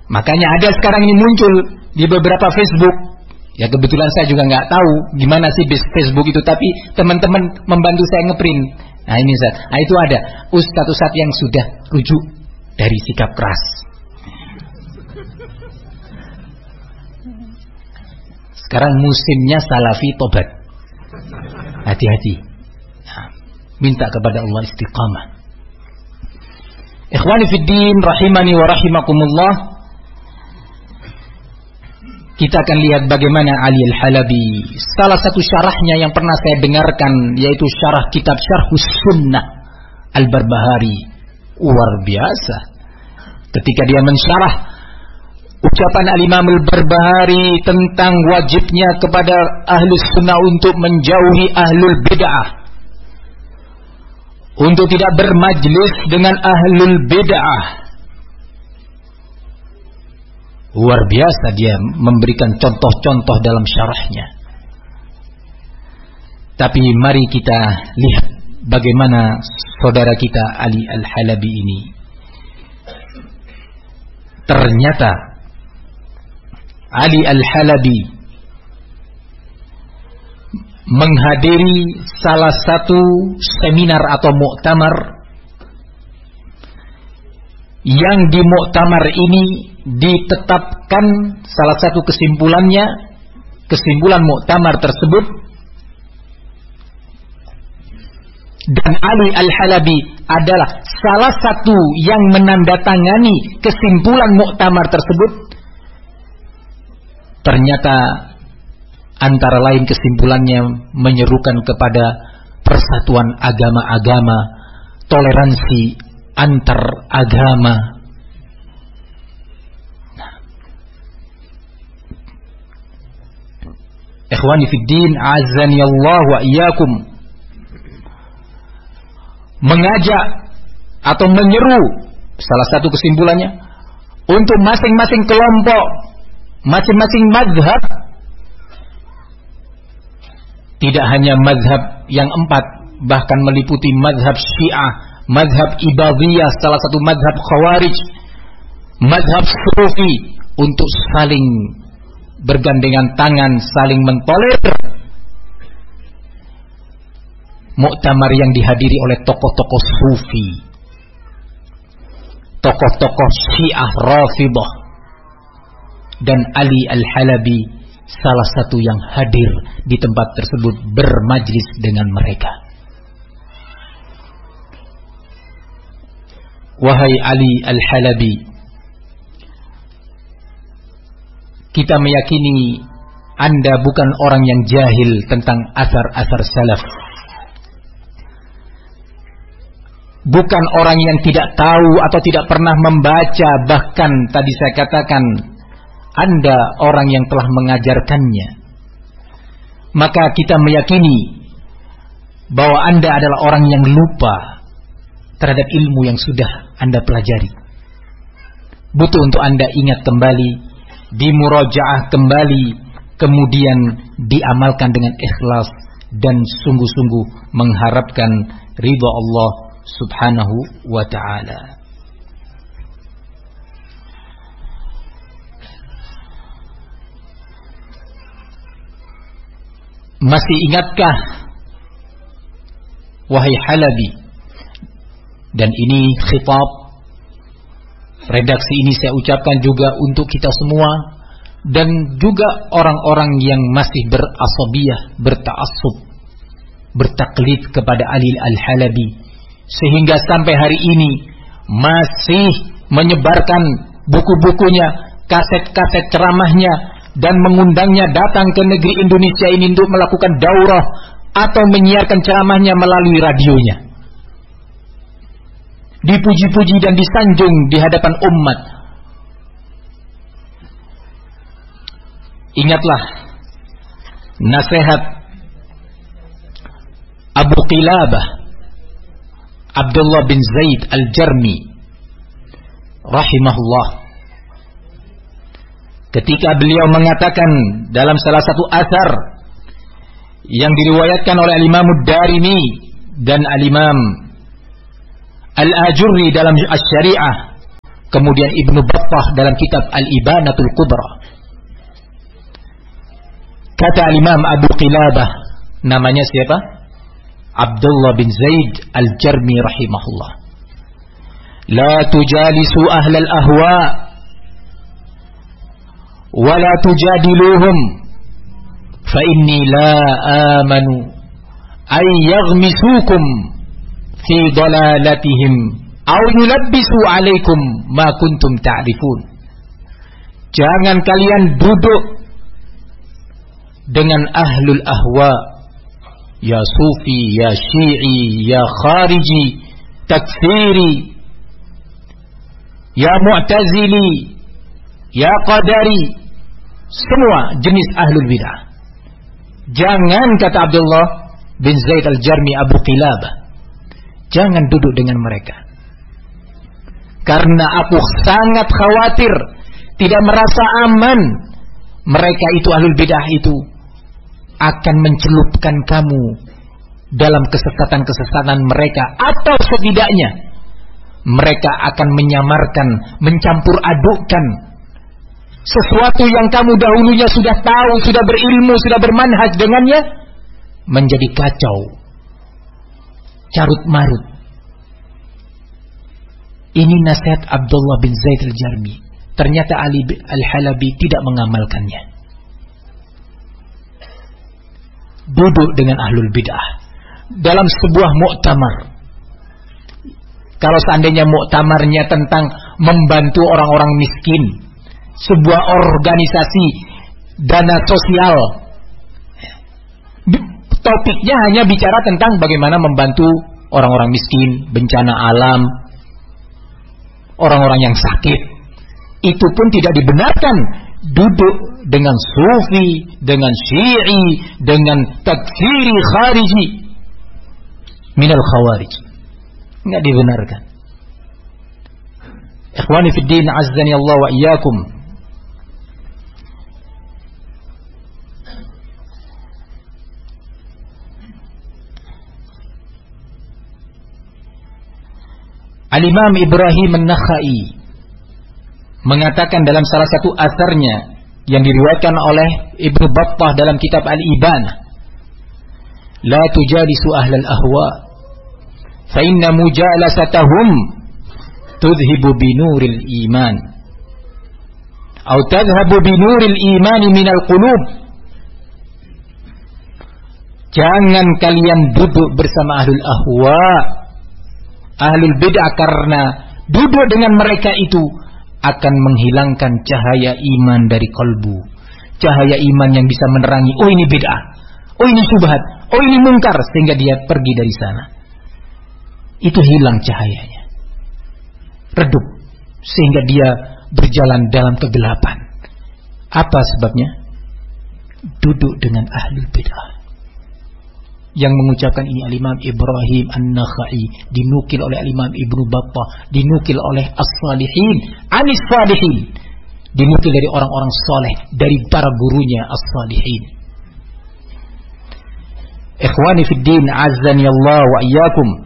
Makanya ada sekarang ini muncul di beberapa Facebook. Ya kebetulan saya juga nggak tahu gimana sih Facebook itu, tapi teman-teman membantu saya ngeprint. Nah ini Ustaz, nah, itu ada ustadz yang sudah rujuk dari sikap keras. Sekarang musimnya salafi tobat. Hati-hati. Nah, minta kepada Allah istiqamah. Ikhwani fiddin rahimani wa rahimakumullah. Kita akan lihat bagaimana Ali Al-Halabi, salah satu syarahnya yang pernah saya dengarkan, yaitu syarah kitab Syarhus Sunnah Al-Barbahari. Luar biasa. Ketika dia mensyarah ucapan Al-Imam Al-Barbahari tentang wajibnya kepada Ahlus Sunnah untuk menjauhi Ahlul Bid'ah, untuk tidak bermajlis dengan Ahlul Bid'ah. Luar biasa dia memberikan contoh-contoh dalam syarahnya. Tapi mari kita lihat bagaimana saudara kita Ali Al-Halabi ini. Ternyata Ali Al-Halabi menghadiri salah satu seminar atau muktamar, yang di muktamar ini ditetapkan salah satu kesimpulannya, kesimpulan muktamar tersebut, dan Ali Al-Halabi adalah salah satu yang menandatangani kesimpulan muktamar tersebut. Ternyata antara lain kesimpulannya menyerukan kepada persatuan agama-agama, toleransi antar agama. Ikhwani fiddin, azani Allah wa iyyakum, mengajak atau menyeru, salah satu kesimpulannya, untuk masing-masing kelompok, masing-masing mazhab, tidak hanya mazhab yang 4, bahkan meliputi mazhab Syiah, mazhab Ibadiyah, salah satu mazhab Khawarij, mazhab Sufi, untuk saling bergandengan tangan, saling mentolerir. Muktamar yang dihadiri oleh tokoh-tokoh Sufi, tokoh-tokoh Syiah Rafidhah, dan Ali Al-Halabi salah satu yang hadir di tempat tersebut, bermajlis dengan mereka. Wahai Ali Al-Halabi, kita meyakini Anda bukan orang yang jahil tentang asar-asar salaf, bukan orang yang tidak tahu atau tidak pernah membaca, bahkan tadi saya katakan Anda orang yang telah mengajarkannya. Maka kita meyakini bahwa Anda adalah orang yang lupa terhadap ilmu yang sudah Anda pelajari. Butuh untuk Anda ingat kembali, dimurajaah kembali, kemudian diamalkan dengan ikhlas dan sungguh-sungguh mengharapkan ridha Allah Subhanahu wa ta'ala. Masih ingatkah, wahai Halabi? Dan ini khitab, redaksi ini saya ucapkan juga untuk kita semua, dan juga orang-orang yang masih berasabiyah, berta'assub, bertaklid kepada Ali Al-Halabi, sehingga sampai hari ini masih menyebarkan buku-bukunya, kaset-kaset ceramahnya, dan mengundangnya datang ke negeri Indonesia ini untuk melakukan daurah atau menyiarkan ceramahnya melalui radionya. Dipuji-puji dan disanjung di hadapan umat. Ingatlah nasihat Abu Qilabah Abdullah bin Zaid Al-Jarmi rahimahullah, ketika beliau mengatakan dalam salah satu asar yang diriwayatkan oleh Al-Imam Ad-Darimi dan Al-Imam Al-Ajurri dalam Asy-Syari'ah, kemudian Ibnu Battah dalam kitab Al-Ibanatul Kubra. Kata Imam Abu Qilabah, namanya siapa? Abdullah bin Zaid Al-Jarmi rahimahullah. La tujalisu ahlal ahwa wa la tujadiluhum fa inni la amanu ay yaghmisukum fi dalalatihim aw yulabbisu alaikum ma kuntum ta'rifun. Jangan kalian duduk dengan ahlul ahwa, ya sufi, ya syi'i, ya khariji, takfiri, ya mu'tazili, ya qadari, semua jenis ahlul bid'ah. Jangan, kata Abdullah bin Zaid Al-Jarmi Abu Qilabah, jangan duduk dengan mereka. Karena aku sangat khawatir, tidak merasa aman, mereka itu ahlul bid'ah itu akan mencelupkan kamu dalam kesesatan-kesesatan mereka, atau setidaknya mereka akan menyamarkan, mencampur adukkan sesuatu yang kamu dahulunya sudah tahu, sudah berilmu, sudah bermanhaj dengannya, menjadi kacau, carut marut. Ini nasihat Abdullah bin Zaid Al-Jarmi. Ternyata Ali Al-Halabi tidak mengamalkannya. Duduk dengan ahlul bid'ah dalam sebuah muktamar. Kalau seandainya muktamarnya tentang membantu orang-orang miskin, sebuah organisasi dana sosial, topiknya hanya bicara tentang bagaimana membantu orang-orang miskin, bencana alam, orang-orang yang sakit, itu pun tidak dibenarkan. Duduk dengan sufi, dengan syi'i, dengan takfiri khariji minal khawarij, enggak dibenarkan. Ikhwani fid din, azzani Allah wa iyyakum. Al-Imam Ibrahim An-Nakhai mengatakan dalam salah satu asarnya yang diriwayatkan oleh Ibnu Battah dalam kitab Al-Ibanah, la tujalisu ahlal ahwa fa inna mujalasatahum tudhibu binuril iman atau tadhhabu binuril iman minal qulub. Jangan kalian duduk bersama ahlul ahwa, ahlul bid'ah, karena duduk dengan mereka itu akan menghilangkan cahaya iman dari kalbu. Cahaya iman yang bisa menerangi, oh ini bid'ah, oh ini syubhat, oh ini mungkar, sehingga dia pergi dari sana. Itu hilang cahayanya, redup, sehingga dia berjalan dalam kegelapan. Apa sebabnya? Duduk dengan ahli bid'ah. Yang mengucapkan ini Al-Imam Ibrahim An-Nakhai, dinukil oleh Al-Imam Ibnu Battah, dinukil oleh As-Salihin, Anis Salihin, dinukil dari orang-orang soleh, dari para gurunya As-Salihin. Ikhwani fid din, azzani Allah wa iyyakum.